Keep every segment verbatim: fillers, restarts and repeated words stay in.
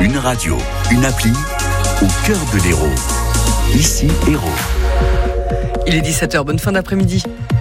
Une radio, une appli, au cœur de l'Hérault. Ici, Hérault. Il est dix-sept heures, bonne fin d'après-midi.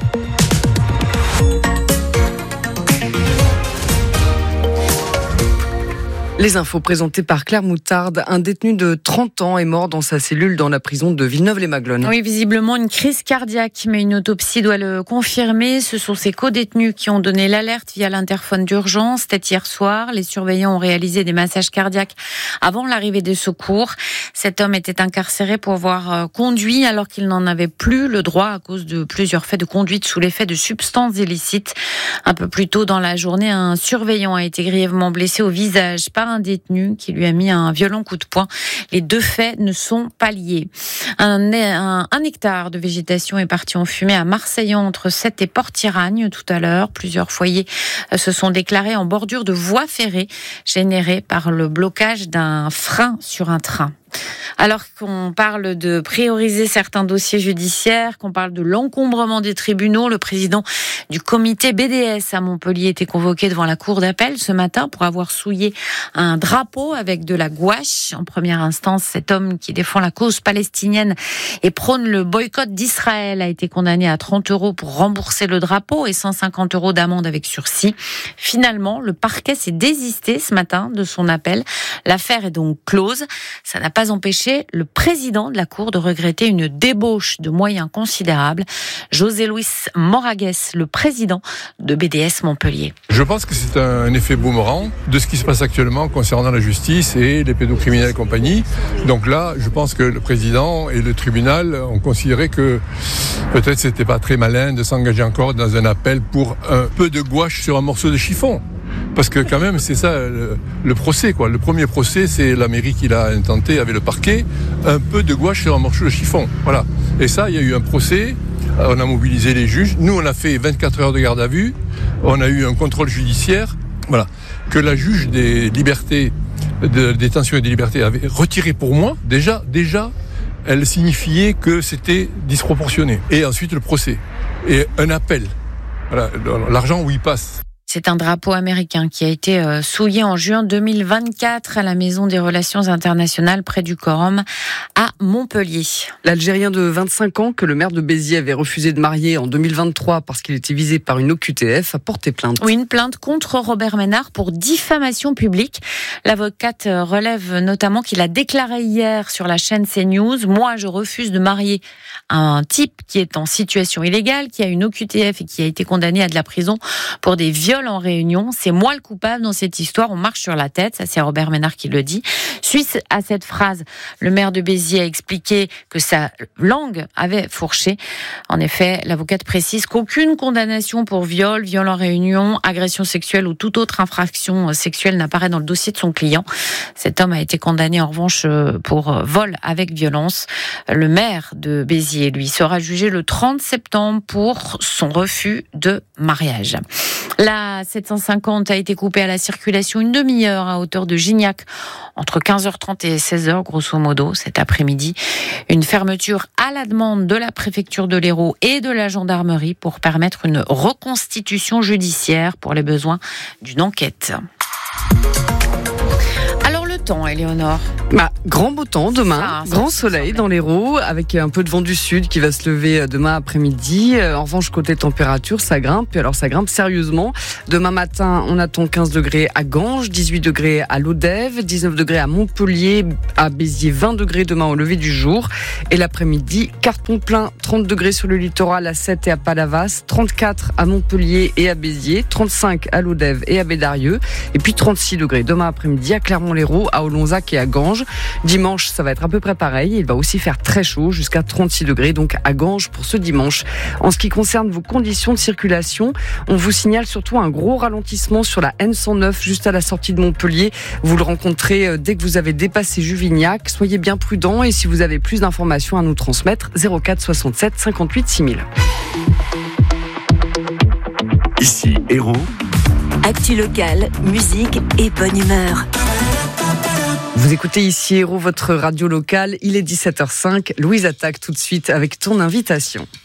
Les infos présentées par Claire Moutarde. Un détenu de trente ans est mort dans sa cellule dans la prison de Villeneuve-les-Maglones. Oui, visiblement une crise cardiaque, mais une autopsie doit le confirmer. Ce sont ses co-détenus qui ont donné l'alerte via l'interphone d'urgence. C'était hier soir. Les surveillants ont réalisé des massages cardiaques avant l'arrivée des secours. Cet homme était incarcéré pour avoir conduit alors qu'il n'en avait plus le droit à cause de plusieurs faits de conduite sous l'effet de substances illicites. Un peu plus tôt dans la journée, un surveillant a été grièvement blessé au visage par un détenu qui lui a mis un violent coup de poing. Les deux faits ne sont pas liés. Un, un, un hectare de végétation est parti en fumée à Marseille entre Sète et Port-Tiragne tout à l'heure. Plusieurs foyers se sont déclarés en bordure de voies ferrées générées par le blocage d'un frein sur un train. Alors qu'on parle de prioriser certains dossiers judiciaires, qu'on parle de l'encombrement des tribunaux, le président du comité B D S à Montpellier était convoqué devant la cour d'appel ce matin pour avoir souillé un drapeau avec de la gouache. En première instance, cet homme qui défend la cause palestinienne et prône le boycott d'Israël a été condamné à trente euros pour rembourser le drapeau et cent cinquante euros d'amende avec sursis. Finalement, le parquet s'est désisté ce matin de son appel. L'affaire est donc close. Ça n'a pas empêché le président de la Cour de regretter une débauche de moyens considérables. José Luis Moragues, le président de B D S Montpellier. Je pense que c'est un effet boomerang de ce qui se passe actuellement concernant la justice et les pédocriminels et compagnie. Donc là, je pense que le président et le tribunal ont considéré que peut-être c'était pas très malin de s'engager encore dans un appel pour un peu de gouache sur un morceau de chiffon. Parce que quand même, c'est ça le, le procès, quoi. Le premier procès, c'est la mairie qui l'a intenté avec le parquet, un peu de gouache sur un morceau de chiffon. Voilà. Et ça, il y a eu un procès, on a mobilisé les juges. Nous, on a fait vingt-quatre heures de garde à vue, on a eu un contrôle judiciaire, voilà, que la juge des libertés, de détention et des libertés avait retiré pour moi. Déjà, déjà, elle signifiait que c'était disproportionné. Et ensuite, le procès. Et un appel. Voilà, l'argent où il passe. C'est un drapeau américain qui a été souillé en juin deux mille vingt-quatre à la Maison des Relations Internationales près du Corum à Montpellier. L'Algérien de vingt-cinq ans que le maire de Béziers avait refusé de marier en deux mille vingt-trois parce qu'il était visé par une O Q T F a porté plainte. Oui, une plainte contre Robert Ménard pour diffamation publique. L'avocate relève notamment qu'il a déclaré hier sur la chaîne CNews « Moi, je refuse de marier un type qui est en situation illégale, qui a une O Q T F et qui a été condamné à de la prison pour des viols en Réunion. C'est moi le coupable dans cette histoire. On marche sur la tête. » Ça, c'est Robert Ménard qui le dit. Suite à cette phrase, le maire de Béziers a expliqué que sa langue avait fourché. En effet, l'avocate précise qu'aucune condamnation pour viol, viol en Réunion, agression sexuelle ou toute autre infraction sexuelle n'apparaît dans le dossier de son client. Cet homme a été condamné en revanche pour vol avec violence. Le maire de Béziers, lui, sera jugé le trente septembre pour son refus de mariage. La sept cent cinquante a été coupée à la circulation une demi-heure à hauteur de Gignac entre quinze heures trente et seize heures grosso modo cet après-midi. Une fermeture à la demande de la préfecture de l'Hérault et de la gendarmerie pour permettre une reconstitution judiciaire pour les besoins d'une enquête. Alors le temps, Éléonore. Bah, grand beau temps demain, Ah, grand soleil dans l'Hérault avec un peu de vent du sud qui va se lever demain après-midi. En revanche, côté température, ça grimpe. Et alors, ça grimpe sérieusement. Demain matin, on attend quinze degrés à Ganges, dix-huit degrés à Lodève, dix-neuf degrés à Montpellier, à Béziers, vingt degrés demain au lever du jour. Et l'après-midi, carton plein, trente degrés sur le littoral à Sète et à Palavas, trente-quatre à Montpellier et à Béziers, trente-cinq à Lodève et à Bédarieux. Et puis trente-six degrés demain après-midi à Clermont-Lérault, à Olonzac et à Ganges. Dimanche, ça va être à peu près pareil. Il va aussi faire très chaud, jusqu'à trente-six degrés, donc à Ganges pour ce dimanche. En ce qui concerne vos conditions de circulation, on vous signale surtout un gros ralentissement sur la N cent neuf, juste à la sortie de Montpellier. Vous le rencontrez dès que vous avez dépassé Juvignac. Soyez bien prudents et si vous avez plus d'informations à nous transmettre, zéro quatre soixante-sept cinquante-huit six mille. Ici, Hérault. Actu locale, musique et bonne humeur. Vous écoutez ici Hérault, votre radio locale. Il est dix-sept heures cinq. Louise attaque tout de suite avec ton invitation.